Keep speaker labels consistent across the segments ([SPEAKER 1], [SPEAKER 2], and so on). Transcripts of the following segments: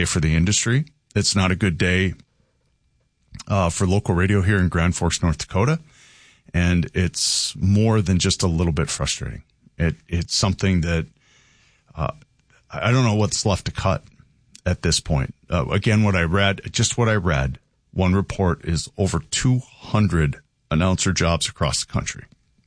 [SPEAKER 1] day for the industry. It's not a good day for local radio here in Grand Forks, North Dakota. And it's more than just a little bit frustrating. It's something that I don't know what's left to cut at this point. Again, what I read, one report is over 200 announcer jobs across the country.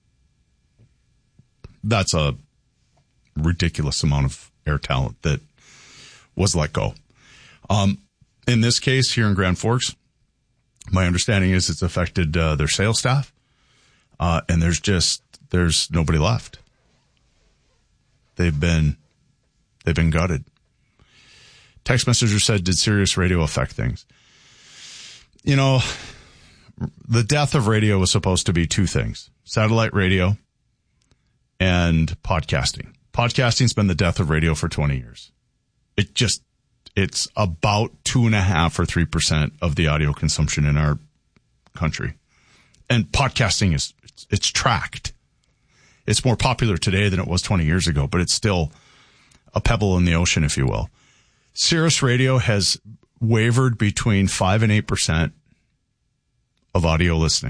[SPEAKER 1] That's a ridiculous amount of air talent that was let go. In this case, here in Grand Forks, my understanding is it's affected their sales staff, and there's nobody left. They've been gutted. Text messenger said, did Sirius Radio affect things? You know, the death of radio was supposed to be two things: satellite radio and podcasting. Podcasting's been the death of radio for 20 years. It's about 2.5 or 3% of the audio consumption in our country. And podcasting it's tracked. It's more popular today than it was 20 years ago, but it's still a pebble in the ocean, if you will. Sirius Radio has wavered between 5 and 8% of audio listening.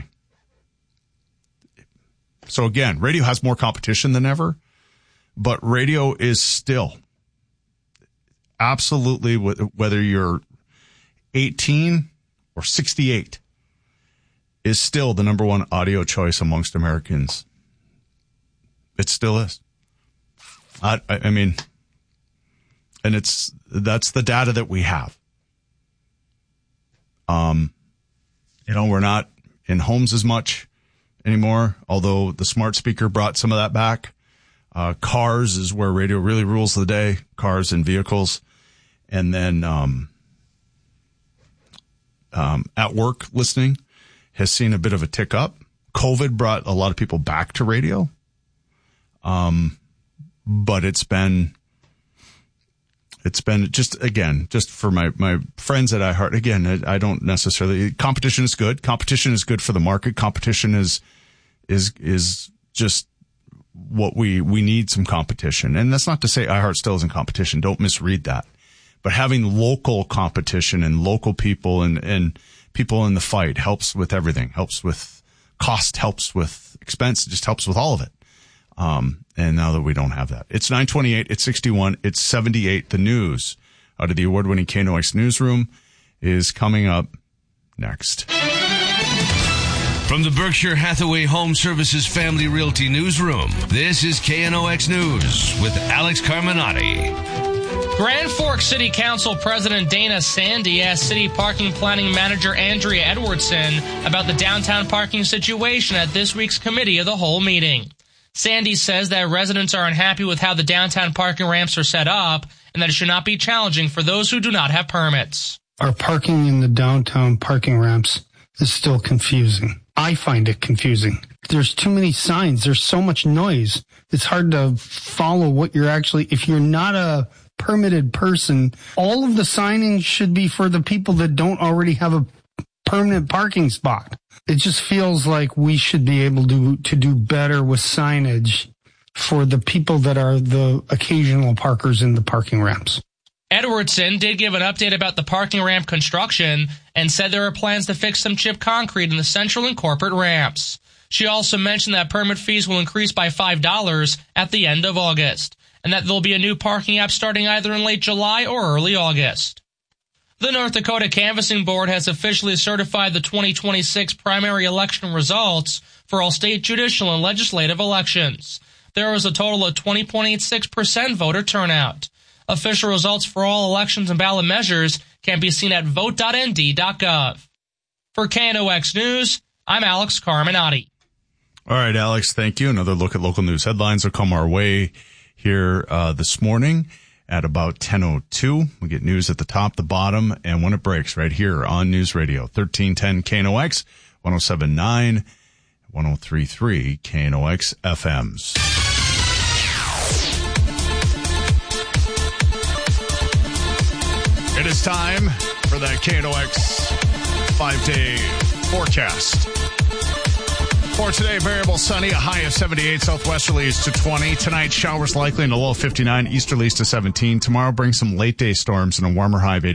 [SPEAKER 1] So again, radio has more competition than ever, but radio is still absolutely, whether you're 18 or 68, is still the number one audio choice amongst Americans. It still is. I mean, and that's the data that we have. We're not in homes as much anymore, although the smart speaker brought some of that back. Cars is where radio really rules the day, cars and vehicles. And then at work listening has seen a bit of a tick up. COVID brought a lot of people back to radio. But it's been just for my friends at iHeart. Again, I don't necessarily, competition is good. Competition is good for the market. Competition is just what we need, some competition. And that's not to say iHeart still isn't competition. Don't misread that. But having local competition and local people and people in the fight helps with everything. Helps with cost, helps with expense, just helps with all of it. And now that we don't have that, it's 9:28, it's 61, it's 78. The news out of the award-winning KNOX newsroom is coming up next.
[SPEAKER 2] From the Berkshire Hathaway Home Services Family Realty Newsroom, this is KNOX News with Alex Carminati.
[SPEAKER 3] Grand Forks City Council President Dana Sandy asked City Parking Planning Manager Andrea Edwardson about the downtown parking situation at this week's Committee of the Whole meeting. Sandy says that residents are unhappy with how the downtown parking ramps are set up and that it should not be challenging for those who do not have permits.
[SPEAKER 4] Our parking in the downtown parking ramps is still confusing. I find it confusing. There's too many signs. There's so much noise. It's hard to follow what you're actually, if you're not a permitted person, all of the signage should be for the people that don't already have a permanent parking spot. It just feels like we should be able to do better with signage for the people that are the occasional parkers in the parking ramps.
[SPEAKER 3] Edwardson did give an update about the parking ramp construction and said there are plans to fix some chip concrete in the central and corporate ramps. She also mentioned that permit fees will increase by $5 at the end of August, and that there'll be a new parking app starting either in late July or early August. The North Dakota Canvassing Board has officially certified the 2026 primary election results for all state judicial and legislative elections. There was a total of 20.86% voter turnout. Official results for all elections and ballot measures can be seen at vote.nd.gov. For KNOX News, I'm Alex Carminati.
[SPEAKER 1] All right, Alex, thank you. Another look at local news headlines will come our way here this morning at about 10:02. We get news at the top, the bottom, and when it breaks right here on News Radio 1310 KNOX, 107.9, 103.3 KNOX FMs. It is time for that KNOX 5-day forecast. For today, variable sunny, a high of 78, southwesterlies to 20. Tonight, showers likely and a low of 59, easterlies to 17. Tomorrow brings some late day storms and a warmer high of 80.